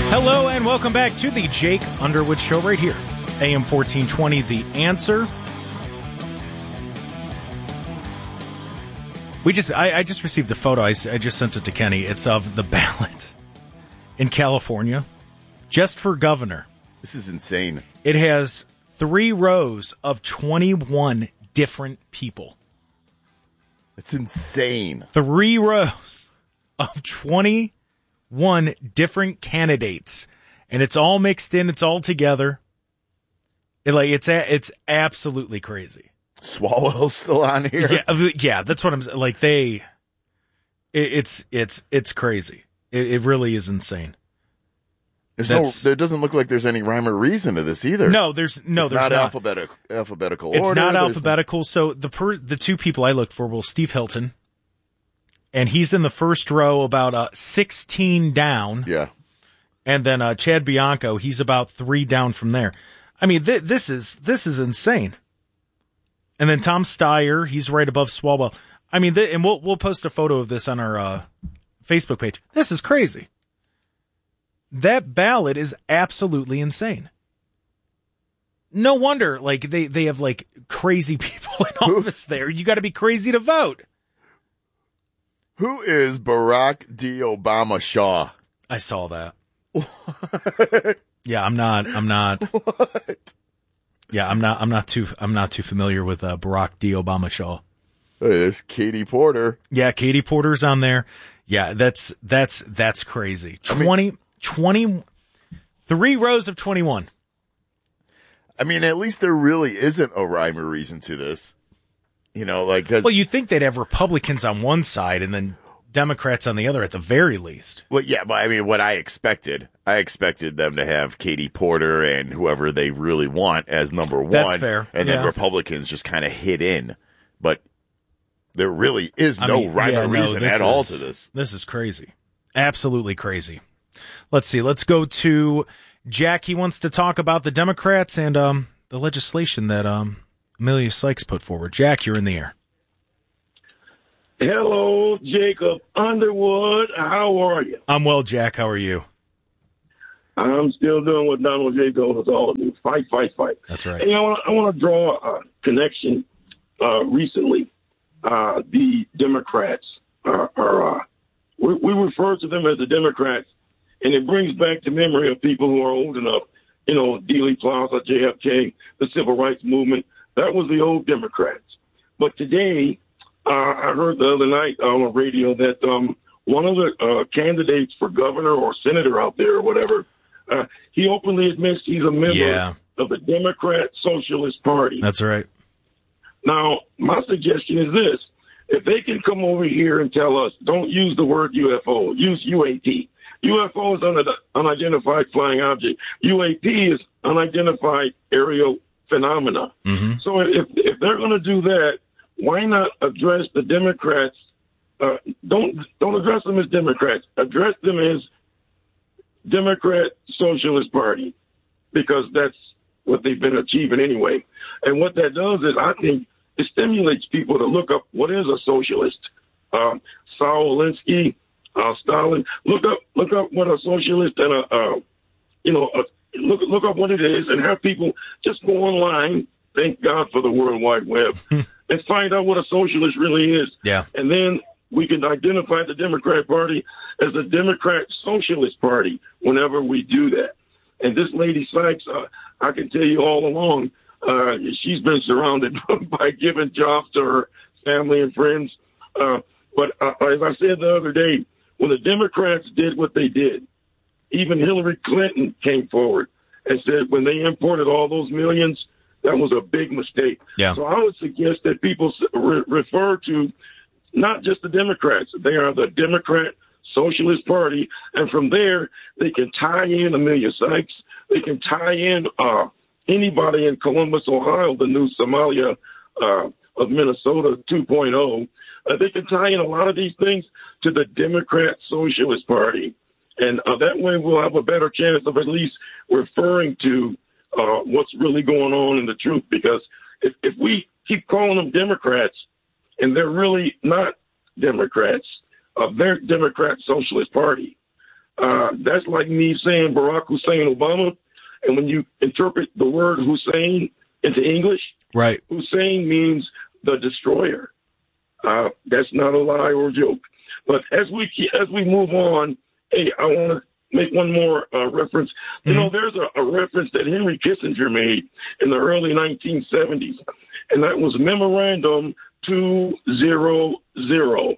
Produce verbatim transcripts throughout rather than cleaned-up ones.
Hello and welcome back to the Jake Underwood Show right here. A M fourteen twenty, The Answer. We just, I, I just received a photo. I, I just sent it to Kenny. It's of the ballot in California, just for governor. This is insane. It has three rows of twenty-one different people. It's insane. Three rows of twenty-one different candidates, and it's all mixed in. It's all together. It, like it's a, it's absolutely crazy. Swalwell's still on here. Yeah, yeah, that's what I'm saying. Like they, it, it's it's it's crazy. It, it really is insane. There's That's, no. There doesn't look like there's any rhyme or reason to this either. No, there's no. It's there's not, not alphabetical. Alphabetical. It's order. not There's alphabetical. So the per, the two people I looked for were Steve Hilton, and he's in the first row, about uh, sixteen down. Yeah. And then uh, Chad Bianco, he's about three down from there. I mean, th- this is this is insane. And then Tom Steyer, he's right above Swalwell. I mean, th- and we'll we'll post a photo of this on our uh, Facebook page. This is crazy. That ballot is absolutely insane. No wonder, like they, they have like crazy people in office there. You got to be crazy to vote. Who is Barack D. Obama Shaw? I saw that. What? Yeah, I'm not. I'm not. What? Yeah, I'm not. I'm not too. I'm not too familiar with uh, Barack D. Obama Shaw. Hey, there's Katie Porter. Yeah, Katie Porter's on there. Yeah, that's that's that's crazy. Twenty. twenty, three rows of twenty-one. I mean, at least there really isn't a rhyme or reason to this. You know, like... Cause, well, you think they'd have Republicans on one side and then Democrats on the other at the very least. Well, yeah, but I mean, what I expected, I expected them to have Katie Porter and whoever they really want as number one. That's fair. And yeah. then Republicans just kind of hit in. But there really is no I mean, rhyme yeah, or no, reason at is, all to this. This is crazy. Absolutely crazy. Let's see. Let's go to Jack. He wants to talk about the Democrats and um, the legislation that um, Amelia Sykes put forward. Jack, you're in the air. Hello, Jacob Underwood. How are you? I'm well, Jack. How are you? I'm still doing what Donald J. told us all to do. Fight, fight, fight. That's right. And I want I want to draw a connection. Uh, recently, uh, the Democrats are, are uh, we, we refer to them as the Democrats. And it brings back to memory of people who are old enough, you know, Dealey Plaza, J F K, the Civil Rights Movement. That was the old Democrats. But today, uh, I heard the other night on the radio that um, one of the uh, candidates for governor or senator out there or whatever, uh, he openly admits he's a member yeah. of the Democrat Socialist Party. That's right. Now, my suggestion is this. If they can come over here and tell us, don't use the word U F O, use U A P. U F O is an unidentified flying object. U A P is unidentified aerial phenomena. Mm-hmm. So if if they're going to do that, why not address the Democrats? Uh, don't don't address them as Democrats. Address them as Democrat Socialist Party, because that's what they've been achieving anyway. And what that does is, I think, it stimulates people to look up what is a socialist. Um, Saul Alinsky. Uh, Stalin, look up, look up what a socialist and a, uh, you know, a, look look up what it is, and have people just go online. Thank God for the World Wide Web, and find out what a socialist really is. Yeah, and then we can identify the Democrat Party as a Democrat Socialist Party whenever we do that. And this lady Sykes, uh, I can tell you all along, uh, she's been surrounded by giving jobs to her family and friends. Uh, but uh, as I said the other day, when the Democrats did what they did, even Hillary Clinton came forward and said when they imported all those millions, that was a big mistake. Yeah. So I would suggest that people re- refer to not just the Democrats. They are the Democrat Socialist Party. And from there, they can tie in Amelia Sykes. They can tie in uh, anybody in Columbus, Ohio, the new Somalia uh, of Minnesota two point oh. Uh, they can tie in a lot of these things to the Democrat Socialist Party. And uh, that way we'll have a better chance of at least referring to uh, what's really going on in the truth. Because if, if we keep calling them Democrats and they're really not Democrats, uh, they're Democrat Socialist Party, Uh, that's like me saying Barack Hussein Obama. And when you interpret the word Hussein into English, right, Hussein means the destroyer. Uh, that's not a lie or a joke. But as we keep, as we move on, hey, I want to make one more uh, reference. You mm-hmm. know, there's a, a reference that Henry Kissinger made in the early nineteen seventies, and that was Memorandum two hundred.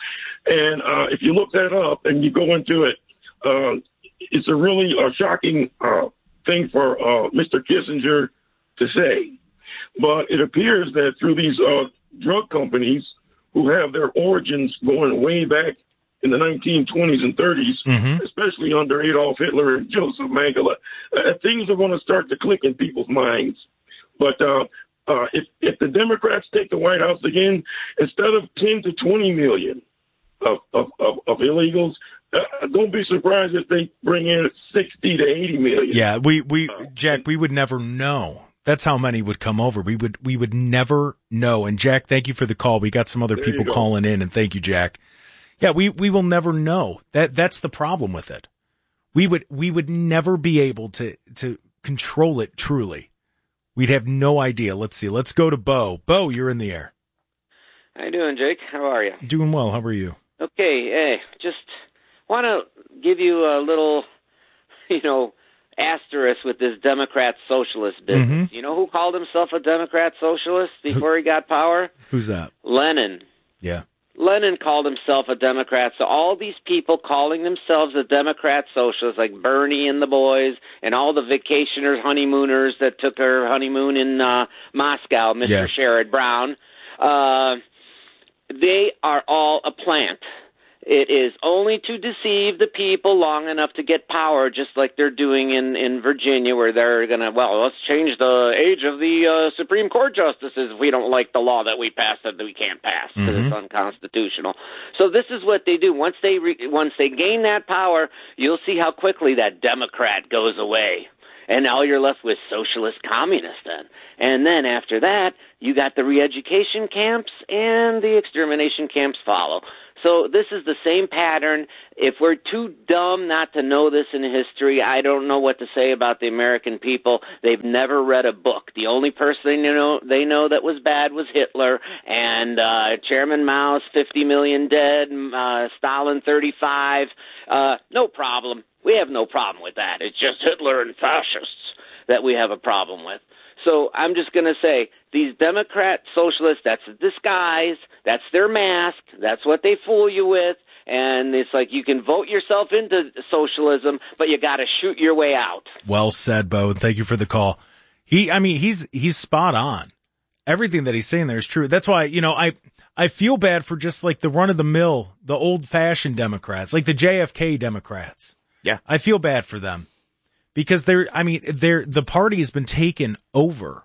And uh, if you look that up and you go into it, uh, it's a really uh, shocking uh, thing for uh, Mister Kissinger to say. But it appears that through these uh, drug companies who have their origins going way back in the nineteen twenties and thirties, mm-hmm. especially under Adolf Hitler and Joseph Mengele, uh, things are going to start to click in people's minds. But uh, uh, if, if the Democrats take the White House again, instead of ten to twenty million of, of, of, of illegals, uh, don't be surprised if they bring in sixty to eighty million. Yeah, we, we Jack, we would never know. That's how many would come over. We would we would never know. And Jack, thank you for the call. We got some other there people calling in, and thank you, Jack. Yeah, we, we will never know. That that's the problem with it. We would we would never be able to to control it truly. We'd have no idea. Let's see. Let's go to Bo. Bo, you're in the air. How you doing, Jake? How are you? Doing well. How are you? Okay. Hey, just want to give you a little, you know, asterisk with this Democrat socialist business. Mm-hmm. You know who called himself a Democrat socialist before he got power? Who's that? Lenin. Yeah. Lenin called himself a Democrat, so all these people calling themselves a Democrat socialist, like Bernie and the boys, and all the vacationers, honeymooners that took their honeymoon in uh, Moscow, Mister Yeah. Sherrod Brown, uh, they are all a plant. It is only to deceive the people long enough to get power, just like they're doing in, in Virginia, where they're going to, well, let's change the age of the uh, Supreme Court justices if we don't like the law that we passed that we can't pass because mm-hmm. it's unconstitutional. So this is what they do. Once they re- once they gain that power, you'll see how quickly that Democrat goes away. And all you're left with socialist communists then. And then after that, you got the re-education camps and the extermination camps follow. So this is the same pattern. If we're too dumb not to know this in history, I don't know what to say about the American people. They've never read a book. The only person you know they know that was bad was Hitler, and uh, Chairman Mao's fifty million dead, uh, Stalin thirty-five. Uh, no problem. We have no problem with that. It's just Hitler and fascists that we have a problem with. So I'm just going to say, these Democrat socialists, that's a disguise, that's their mask, that's what they fool you with, and it's like you can vote yourself into socialism, but you got to shoot your way out. Well said, Bo, and thank you for the call. He, I mean, he's he's spot on. Everything that he's saying there is true. That's why, you know, I I feel bad for just like the run-of-the-mill, the old-fashioned Democrats, like the J F K Democrats. Yeah. I feel bad for them. Because they're, I mean, they're, the party has been taken over.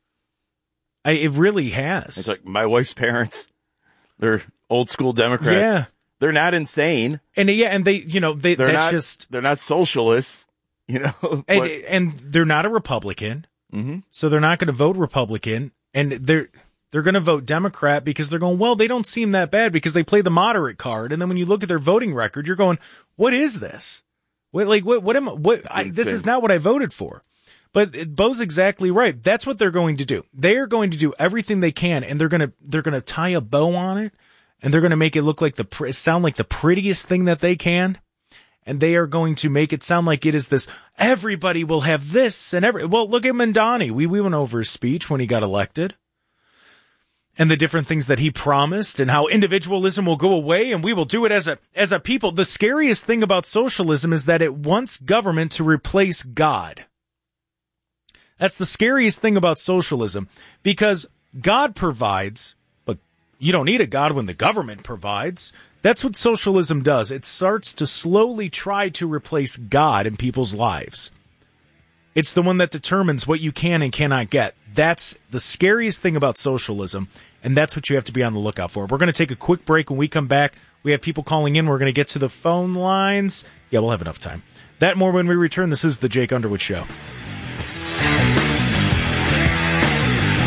I, it really has. It's like my wife's parents. They're old school Democrats. Yeah. They're not insane. And yeah, and they, you know, they, they're that's not, just. They're not socialists, you know. And, but, and they're not a Republican. Mm-hmm. So they're not going to vote Republican. And they're, they're going to vote Democrat because they're going, well, they don't seem that bad because they play the moderate card. And then when you look at their voting record, you're going, what is this? What, like, what, what am I, what, I, this is not what I voted for. But Bo's exactly right. That's what they're going to do. They are going to do everything they can, and they're going to, they're going to tie a bow on it, and they're going to make it look like the, sound like the prettiest thing that they can. And they are going to make it sound like it is this, everybody will have this and every, well, look at Mandani. We, we went over his speech when he got elected. And the different things that he promised and how individualism will go away and we will do it as a, as a people. The scariest thing about socialism is that it wants government to replace God. That's the scariest thing about socialism because God provides, but you don't need a God when the government provides. That's what socialism does. It starts to slowly try to replace God in people's lives. It's the one that determines what you can and cannot get. That's the scariest thing about socialism, and that's what you have to be on the lookout for. We're going to take a quick break. When we come back, we have people calling in. We're going to get to the phone lines. Yeah, we'll have enough time. That more when we return. This is the Jake Underwood Show.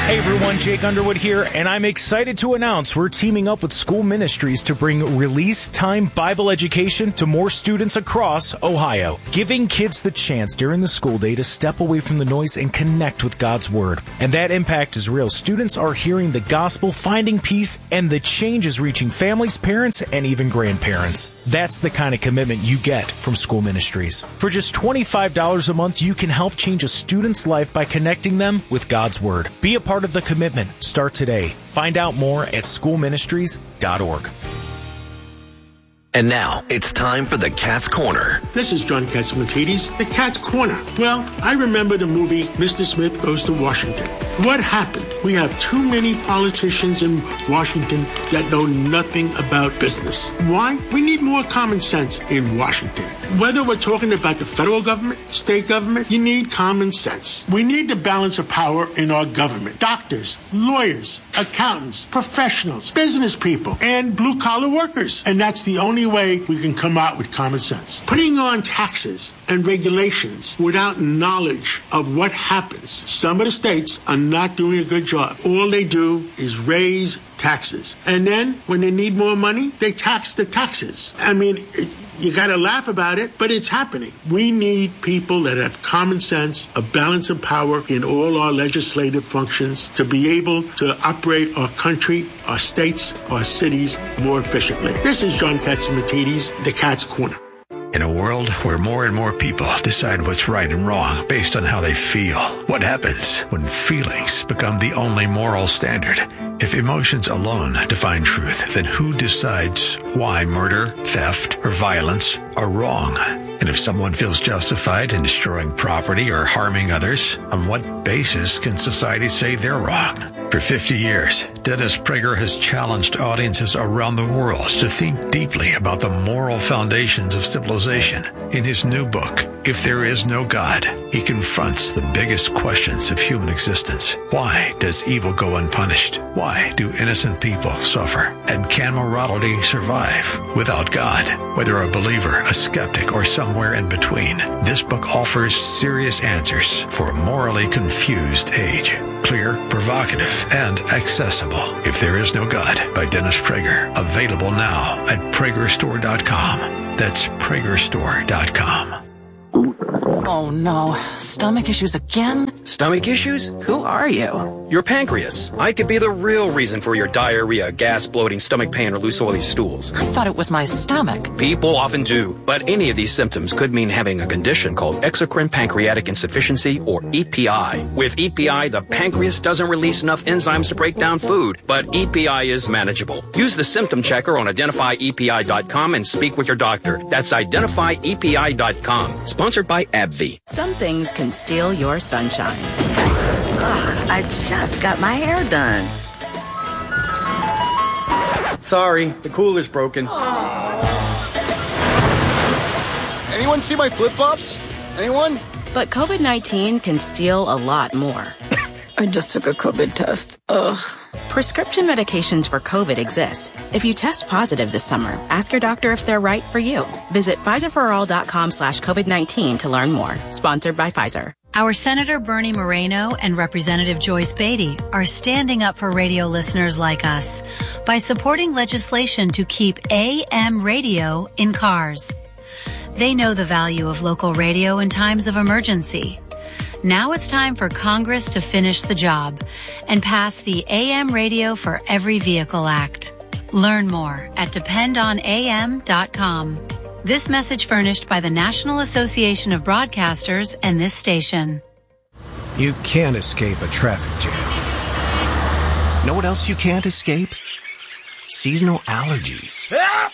Hey everyone, Jake Underwood here, and I'm excited to announce we're teaming up with School Ministries to bring Release Time Bible education to more students across Ohio, giving kids the chance during the school day to step away from the noise and connect with God's Word. And that impact is real. Students are hearing the gospel, finding peace, and the change is reaching families, parents, and even grandparents. That's the kind of commitment you get from School Ministries. For just twenty-five dollars a month, you can help change a student's life by connecting them with God's Word. Be a part of the commitment. Start today. Find out more at school ministries dot org. And now, it's time for the Cat's Corner. This is John Catsimatidis, the Cat's Corner. Well, I remember the movie Mister Smith Goes to Washington. What happened? We have too many politicians in Washington that know nothing about business. Why? We need more common sense in Washington. Whether we're talking about the federal government, state government, you need common sense. We need the balance of power in our government. Doctors, lawyers, accountants, professionals, business people, and blue-collar workers. And that's the only way we can come out with common sense. Putting on taxes and regulations without knowledge of what happens. Some of the states are not doing a good job. All they do is raise taxes. And then when they need more money, they tax the taxes. I mean, it, you got to laugh about it, but it's happening. We need people that have common sense, a balance of power in all our legislative functions to be able to operate our country, our states, our cities more efficiently. This is John Catsimatidis, the Cat's Corner. In a world where more and more people decide what's right and wrong based on how they feel, what happens when feelings become the only moral standard? If emotions alone define truth, then who decides why murder, theft, or violence are wrong? And if someone feels justified in destroying property or harming others, on what basis can society say they're wrong? For fifty years, Dennis Prager has challenged audiences around the world to think deeply about the moral foundations of civilization. In his new book, If There Is No God, he confronts the biggest questions of human existence. Why does evil go unpunished? Why do innocent people suffer? And can morality survive without God? Whether a believer, a skeptic, or somewhere in between, this book offers serious answers for a morally confused age. Clear, provocative, and accessible. If There Is No God by Dennis Prager. Available now at Prager Store dot com. That's Prager Store dot com. Oh no, stomach issues again? Stomach issues? Who are you? Your pancreas. I could be the real reason for your diarrhea, gas, bloating, stomach pain, or loose oily stools. I thought it was my stomach. People often do, but any of these symptoms could mean having a condition called exocrine pancreatic insufficiency, or E P I. With E P I, the pancreas doesn't release enough enzymes to break down food, but E P I is manageable. Use the symptom checker on identify E P I dot com and speak with your doctor. That's identify E P I dot com. Sponsored by AbbVie. Some things can steal your sunshine. Ugh, I just got my hair done. Sorry, the cooler's broken. Anyone see my flip-flops? Anyone? But COVID nineteen can steal a lot more. I just took a COVID test. Ugh. Prescription medications for COVID exist. If you test positive this summer, ask your doctor if they're right for you. Visit Pfizer for all dot com slash COVID nineteen to learn more. Sponsored by Pfizer. Our Senator Bernie Moreno and Representative Joyce Beatty are standing up for radio listeners like us by supporting legislation to keep A M radio in cars. They know the value of local radio in times of emergency. Now it's time for Congress to finish the job and pass the A M Radio for Every Vehicle Act. Learn more at depend on A M dot com. This message furnished by the National Association of Broadcasters and this station. You can't escape a traffic jam. Know what else you can't escape? Seasonal allergies.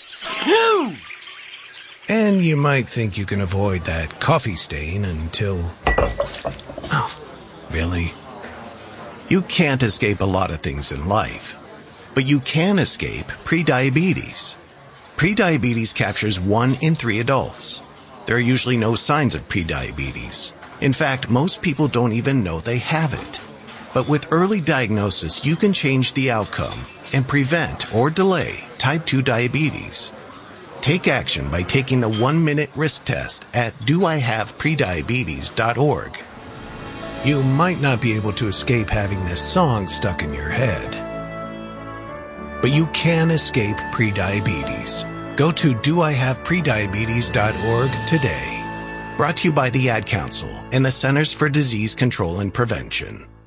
And you might think you can avoid that coffee stain until... Oh, really? You can't escape a lot of things in life, but you can escape prediabetes. Prediabetes captures one in three adults. There are usually no signs of prediabetes. In fact, most people don't even know they have it. But with early diagnosis, you can change the outcome and prevent or delay type two diabetes. Take action by taking the one-minute risk test at do I have prediabetes dot org. You might not be able to escape having this song stuck in your head. But you can escape prediabetes. Go to do I have prediabetes dot org today. Brought to you by the Ad Council and the Centers for Disease Control and Prevention.